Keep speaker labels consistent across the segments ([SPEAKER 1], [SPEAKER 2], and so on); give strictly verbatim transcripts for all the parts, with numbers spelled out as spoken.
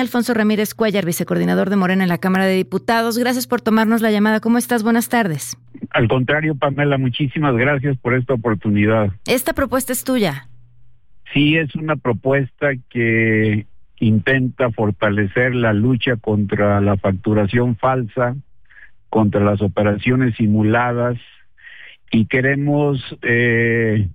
[SPEAKER 1] Alfonso Ramírez Cuéllar, vicecoordinador de Morena en la Cámara de Diputados. Gracias por tomarnos la llamada. ¿Cómo estás? Buenas tardes.
[SPEAKER 2] Al contrario, Pamela, muchísimas gracias por esta oportunidad.
[SPEAKER 1] ¿Esta propuesta es tuya?
[SPEAKER 2] Sí, es una propuesta que intenta fortalecer la lucha contra la facturación falsa, contra las operaciones simuladas, y queremos eh,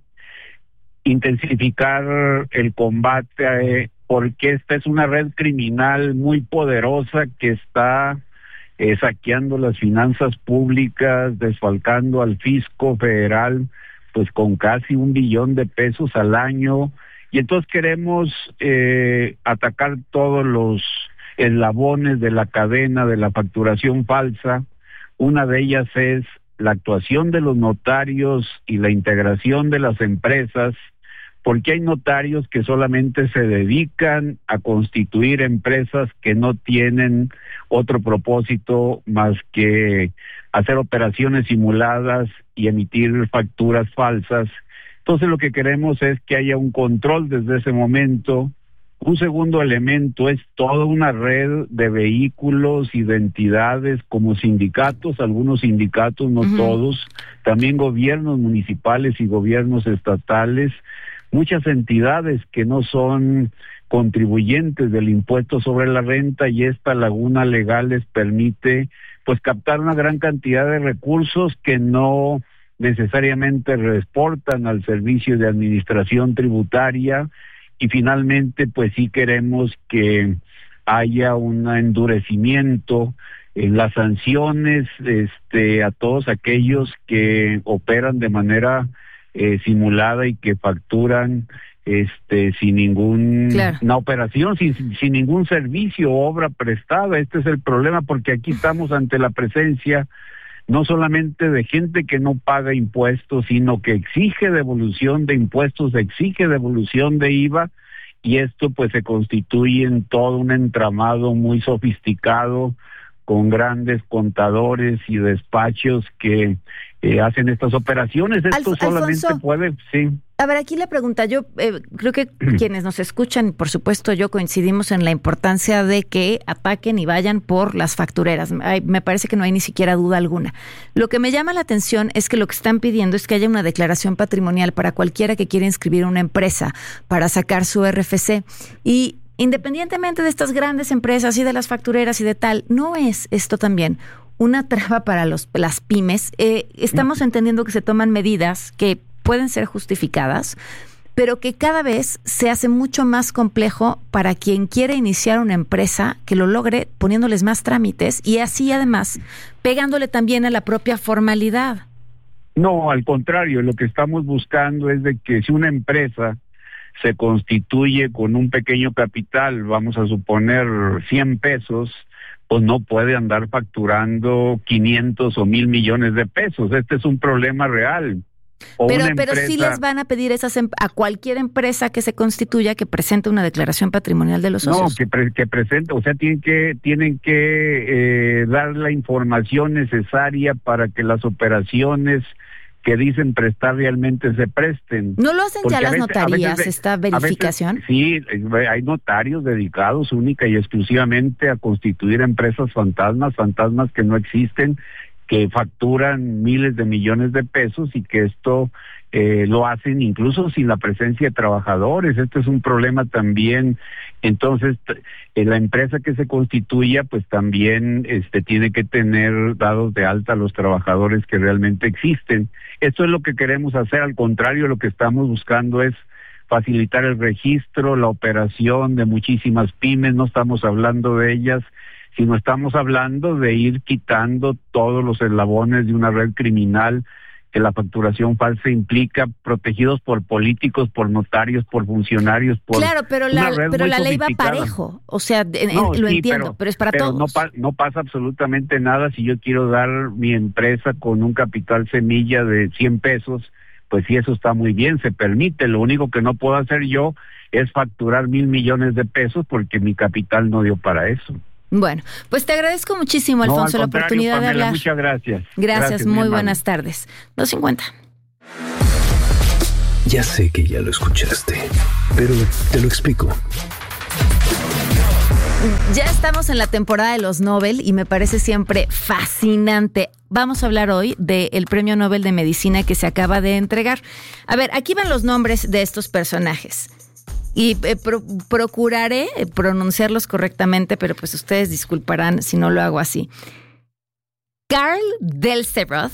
[SPEAKER 2] intensificar el combate eh, porque esta es una red criminal muy poderosa que está eh, saqueando las finanzas públicas, desfalcando al fisco federal pues con casi un billón de pesos al año, y entonces queremos eh, atacar todos los eslabones de la cadena de la facturación falsa. Una de ellas es la actuación de los notarios y la integración de las empresas, porque hay notarios que solamente se dedican a constituir empresas que no tienen otro propósito más que hacer operaciones simuladas y emitir facturas falsas. Entonces lo que queremos es que haya un control desde ese momento. Un segundo elemento es toda una red de vehículos y de entidades como sindicatos, algunos sindicatos, no uh-huh. todos, también gobiernos municipales y gobiernos estatales, muchas entidades que no son contribuyentes del impuesto sobre la renta, y esta laguna legal les permite pues captar una gran cantidad de recursos que no necesariamente reportan al Servicio de Administración Tributaria. Y finalmente, pues sí queremos que haya un endurecimiento en las sanciones este, a todos aquellos que operan de manera eh, simulada y que facturan este, sin ningún claro. una operación, sin, sin ningún servicio o obra prestada. Este es el problema, porque aquí estamos ante la presencia no solamente de gente que no paga impuestos, sino que exige devolución de impuestos, exige devolución de I V A, y esto pues se constituye en todo un entramado muy sofisticado, con grandes contadores y despachos que eh, hacen estas operaciones. Esto Alf- solamente Alfonso, puede, sí.
[SPEAKER 1] A ver, aquí la pregunta, yo eh, creo que quienes nos escuchan, por supuesto yo, coincidimos en la importancia de que ataquen y vayan por las factureras. Ay, me parece que no hay ni siquiera duda alguna. Lo que me llama la atención es que lo que están pidiendo es que haya una declaración patrimonial para cualquiera que quiera inscribir una empresa para sacar su R F C. Y independientemente de estas grandes empresas y de las factureras y de tal, ¿no es esto también una traba para los, las pymes? Eh, estamos entendiendo que se toman medidas que pueden ser justificadas, pero que cada vez se hace mucho más complejo para quien quiere iniciar una empresa, que lo logre poniéndoles más trámites y así además pegándole también a la propia formalidad.
[SPEAKER 2] No, al contrario, lo que estamos buscando es de que si una empresa se constituye con un pequeño capital, vamos a suponer cien pesos, pues no puede andar facturando quinientos o mil millones de pesos. Este es un problema real. O
[SPEAKER 1] pero,
[SPEAKER 2] una
[SPEAKER 1] pero
[SPEAKER 2] empresa... sí
[SPEAKER 1] les van a pedir esas em- a cualquier empresa que se constituya que presente una declaración patrimonial de los socios.
[SPEAKER 2] No, que, pre- que presente, o sea, tienen que tienen que eh, dar la información necesaria para que las operaciones que dicen prestar realmente se presten.
[SPEAKER 1] ¿No lo hacen
[SPEAKER 2] Porque
[SPEAKER 1] ya las
[SPEAKER 2] veces,
[SPEAKER 1] notarías,
[SPEAKER 2] veces,
[SPEAKER 1] esta verificación?
[SPEAKER 2] Veces, sí, hay notarios dedicados única y exclusivamente a constituir empresas fantasmas, fantasmas que no existen, que facturan miles de millones de pesos, y que esto eh, lo hacen incluso sin la presencia de trabajadores. Este es un problema también. Entonces, eh, la empresa que se constituya, pues también este, tiene que tener dados de alta a los trabajadores que realmente existen. Esto es lo que queremos hacer. Al contrario, lo que estamos buscando es facilitar el registro, la operación de muchísimas pymes. No estamos hablando de ellas, sino estamos hablando de ir quitando todos los eslabones de una red criminal que la facturación falsa implica, protegidos por políticos, por notarios, por funcionarios, por
[SPEAKER 1] claro, pero la pero la ley va parejo, o sea, en,
[SPEAKER 2] no,
[SPEAKER 1] lo
[SPEAKER 2] sí,
[SPEAKER 1] entiendo,
[SPEAKER 2] pero,
[SPEAKER 1] pero es para
[SPEAKER 2] pero
[SPEAKER 1] todos.
[SPEAKER 2] No, pa, no pasa absolutamente nada si yo quiero dar mi empresa con un capital semilla de cien pesos, pues sí, eso está muy bien, se permite. Lo único que no puedo hacer yo es facturar mil millones de pesos porque mi capital no dio para eso.
[SPEAKER 1] Bueno, pues te agradezco muchísimo, Alfonso,
[SPEAKER 2] no,
[SPEAKER 1] la oportunidad
[SPEAKER 2] Pamela,
[SPEAKER 1] de hablar.
[SPEAKER 2] Muchas gracias.
[SPEAKER 1] Gracias,
[SPEAKER 2] gracias
[SPEAKER 1] muy
[SPEAKER 2] mi
[SPEAKER 1] buenas tardes. dos cincuenta.
[SPEAKER 3] Ya sé que ya lo escuchaste, pero te lo explico.
[SPEAKER 1] Ya estamos en la temporada de los Nobel y me parece siempre fascinante. Vamos a hablar hoy del Premio Nobel de Medicina que se acaba de entregar. A ver, aquí van los nombres de estos personajes. Y eh, pro, procuraré pronunciarlos correctamente, pero pues ustedes disculparán si no lo hago así. Karl Delceroth,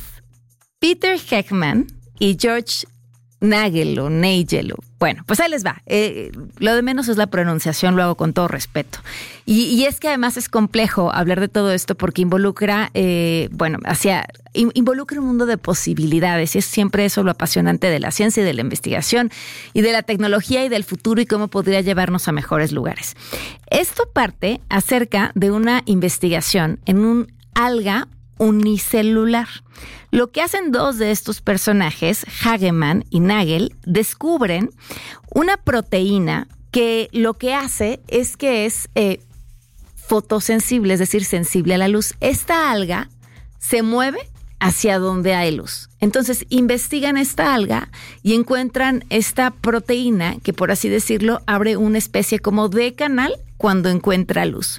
[SPEAKER 1] Peter Heckman y George Nagel o Nagel. Bueno, pues ahí les va. Eh, lo de menos es la pronunciación, lo hago con todo respeto. Y, y es que además es complejo hablar de todo esto porque involucra, eh, bueno, hacia, in, involucra un mundo de posibilidades y es siempre eso lo apasionante de la ciencia y de la investigación y de la tecnología y del futuro y cómo podría llevarnos a mejores lugares. Esto parte acerca de una investigación en un alga unicelular. Lo que hacen dos de estos personajes, Hageman y Nagel, descubren una proteína que lo que hace es que es eh, fotosensible, es decir, sensible a la luz. Esta alga se mueve hacia donde hay luz. Entonces investigan esta alga y encuentran esta proteína que, por así decirlo, abre una especie como de canal cuando encuentra luz.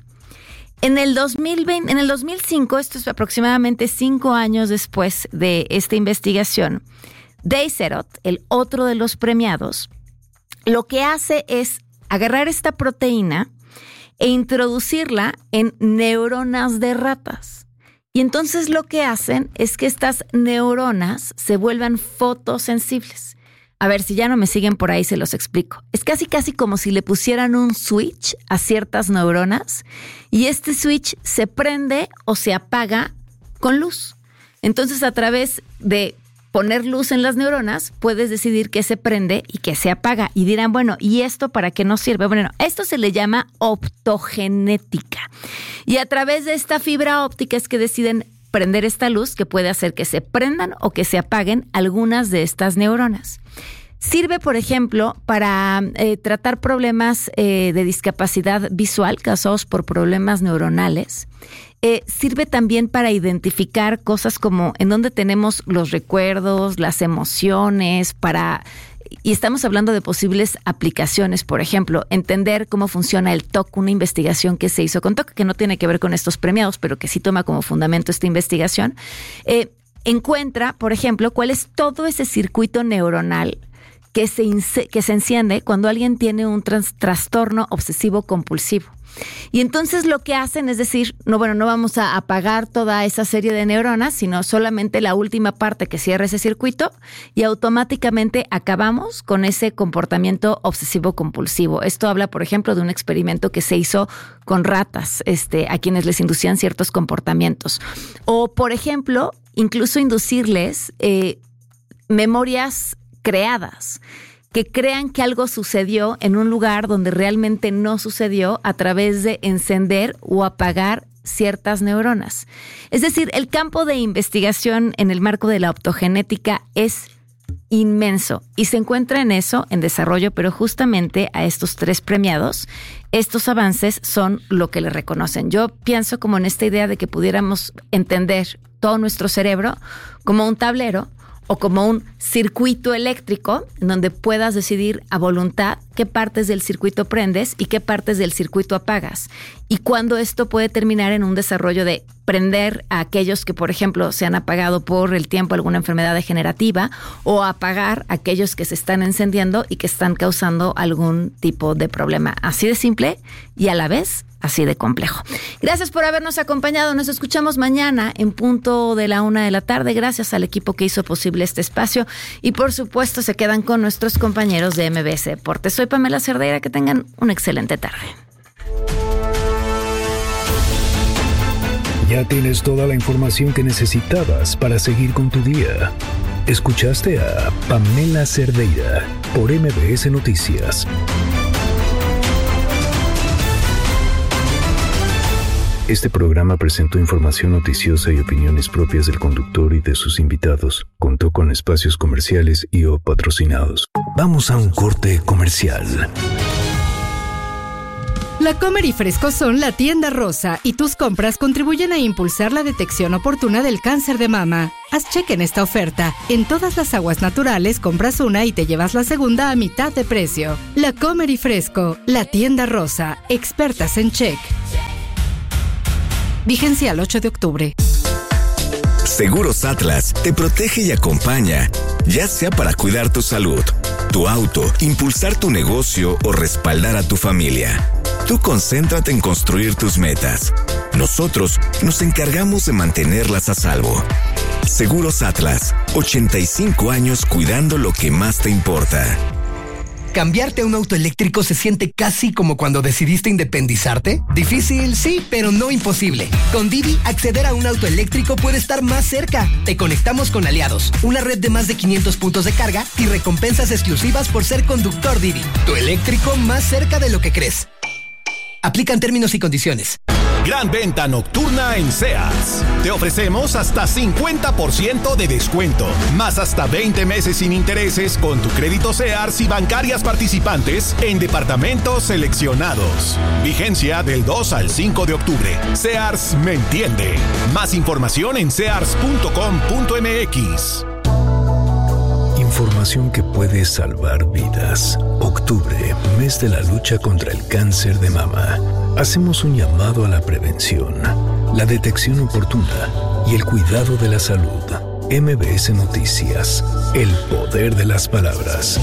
[SPEAKER 1] En el dos mil veinte, en el dos mil cinco, esto es aproximadamente cinco años después de esta investigación, Delceroth, el otro de los premiados, lo que hace es agarrar esta proteína e introducirla en neuronas de ratas. Y entonces lo que hacen es que estas neuronas se vuelvan fotosensibles. A ver, si ya no me siguen por ahí, se los explico. Es casi casi como si le pusieran un switch a ciertas neuronas y este switch se prende o se apaga con luz. Entonces, a través de poner luz en las neuronas, puedes decidir qué se prende y qué se apaga. Y dirán, bueno, ¿y esto para qué nos sirve? Bueno, esto se le llama optogenética. Y a través de esta fibra óptica es que deciden prender esta luz que puede hacer que se prendan o que se apaguen algunas de estas neuronas. Sirve, por ejemplo, para eh, tratar problemas eh, de discapacidad visual causados por problemas neuronales. Eh, sirve también para identificar cosas como en dónde tenemos los recuerdos, las emociones, para... Y estamos hablando de posibles aplicaciones, por ejemplo, entender cómo funciona el T O C, una investigación que se hizo con T O C, que no tiene que ver con estos premiados, pero que sí toma como fundamento esta investigación. Eh, encuentra, por ejemplo, cuál es todo ese circuito neuronal que se, que se enciende cuando alguien tiene un trans, trastorno obsesivo compulsivo. Y entonces lo que hacen es decir, no, bueno, no vamos a apagar toda esa serie de neuronas, sino solamente la última parte que cierra ese circuito y automáticamente acabamos con ese comportamiento obsesivo compulsivo. Esto habla, por ejemplo, de un experimento que se hizo con ratas, este, a quienes les inducían ciertos comportamientos. O, por ejemplo, incluso inducirles eh, memorias creadas, que crean que algo sucedió en un lugar donde realmente no sucedió a través de encender o apagar ciertas neuronas. Es decir, el campo de investigación en el marco de la optogenética es inmenso y se encuentra en eso, en desarrollo, pero justamente a estos tres premiados, estos avances son lo que le reconocen. Yo pienso como en esta idea de que pudiéramos entender todo nuestro cerebro como un tablero o como un circuito eléctrico en donde puedas decidir a voluntad qué partes del circuito prendes y qué partes del circuito apagas. Y cuando esto puede terminar en un desarrollo de prender a aquellos que, por ejemplo, se han apagado por el tiempo alguna enfermedad degenerativa o apagar a aquellos que se están encendiendo y que están causando algún tipo de problema. Así de simple y a la vez así de complejo. Gracias por habernos acompañado. Nos escuchamos mañana en punto de la una de la tarde. Gracias al equipo que hizo posible este espacio y por supuesto se quedan con nuestros compañeros de M B S Deportes. Soy Pamela Cerdeira. Que tengan una excelente tarde.
[SPEAKER 3] Ya tienes toda la información que necesitabas para seguir con tu día. Escuchaste a Pamela Cerdeira por M B S Noticias. Este programa presentó información noticiosa y opiniones propias del conductor y de sus invitados. Contó con espacios comerciales y o patrocinados. Vamos a un corte comercial.
[SPEAKER 4] La Comer y Fresco son la tienda rosa y tus compras contribuyen a impulsar la detección oportuna del cáncer de mama. Haz cheque en esta oferta. En todas las aguas naturales compras una y te llevas la segunda a mitad de precio. La Comer y Fresco, la tienda rosa, expertas en check. Vigencia al ocho de octubre.
[SPEAKER 5] Seguros Atlas te protege y acompaña, ya sea para cuidar tu salud, tu auto, impulsar tu negocio o respaldar a tu familia. Tú concéntrate en construir tus metas. Nosotros nos encargamos de mantenerlas a salvo. Seguros Atlas, ochenta y cinco años cuidando lo que más te importa.
[SPEAKER 6] ¿Cambiarte a un auto eléctrico se siente casi como cuando decidiste independizarte? Difícil, sí, pero no imposible. Con Didi, acceder a un auto eléctrico puede estar más cerca. Te conectamos con aliados, una red de más de quinientos puntos de carga y recompensas exclusivas por ser conductor Didi. Tu eléctrico más cerca de lo que crees. Aplican términos y condiciones.
[SPEAKER 7] Gran venta nocturna en Sears. Te ofrecemos hasta cincuenta por ciento de descuento, más hasta veinte meses sin intereses con tu crédito Sears y bancarias participantes en departamentos seleccionados. Vigencia del dos al cinco de octubre. Sears me entiende. Más información en sears punto com punto m x.
[SPEAKER 3] Información que puede salvar vidas. Octubre, mes de la lucha contra el cáncer de mama. Hacemos un llamado a la prevención, la detección oportuna y el cuidado de la salud. M B S Noticias, el poder de las palabras.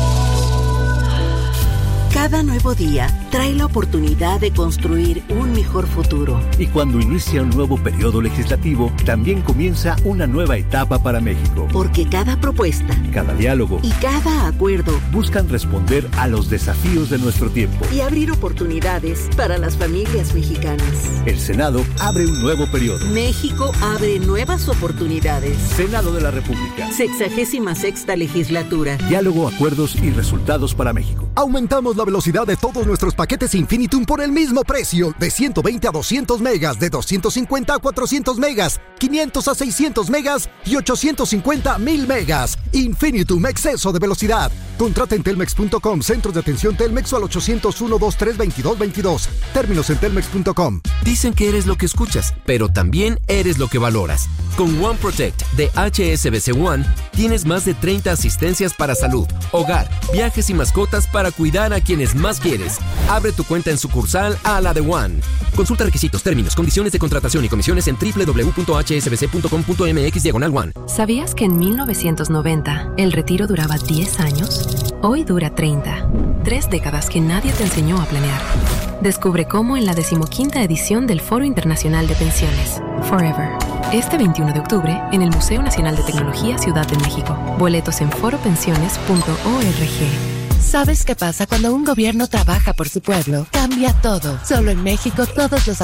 [SPEAKER 8] Cada nuevo día trae la oportunidad de construir un mejor futuro.
[SPEAKER 9] Y cuando inicia un nuevo periodo legislativo, también comienza una nueva etapa para México.
[SPEAKER 8] Porque cada propuesta,
[SPEAKER 9] cada diálogo
[SPEAKER 8] y cada acuerdo
[SPEAKER 9] buscan responder a los desafíos de nuestro tiempo
[SPEAKER 8] y abrir oportunidades para las familias mexicanas.
[SPEAKER 9] El Senado abre un nuevo periodo.
[SPEAKER 8] México abre nuevas oportunidades.
[SPEAKER 9] Senado de la República.
[SPEAKER 8] Sexagésima sexta legislatura.
[SPEAKER 9] Diálogo, acuerdos y resultados para México.
[SPEAKER 10] Aumentamos la velocidad de todos nuestros paquetes Infinitum por el mismo precio, de ciento veinte a doscientos megas, de doscientos cincuenta a cuatrocientos megas, quinientos a seiscientos megas y ochocientos cincuenta a mil megas. Infinitum, exceso de velocidad. Contrata en telmex punto com, centros de atención Telmex o al ochocientos uno, veintitrés, veintidós, veintidós. Términos en telmex punto com.
[SPEAKER 11] Dicen que eres lo que escuchas, pero también eres lo que valoras. Con One Protect de H S B C One, tienes más de treinta asistencias para salud, hogar, viajes y mascotas para cuidar a quienes más quieres. Abre tu cuenta en sucursal a la de One. Consulta requisitos, términos, condiciones de contratación y comisiones en doble u doble u doble u punto h s b c punto com punto m x diagonal One.
[SPEAKER 12] ¿Sabías que en mil novecientos noventa el retiro duraba diez años? Hoy dura treinta. Tres décadas que nadie te enseñó a planear. Descubre cómo en la decimoquinta edición del Foro Internacional de Pensiones, Forever. Este veintiuno de octubre en el Museo Nacional de Tecnología Ciudad de México. Boletos en foro pensiones punto org.
[SPEAKER 13] ¿Sabes qué pasa cuando un gobierno trabaja por su pueblo? Cambia todo. Solo en México todos los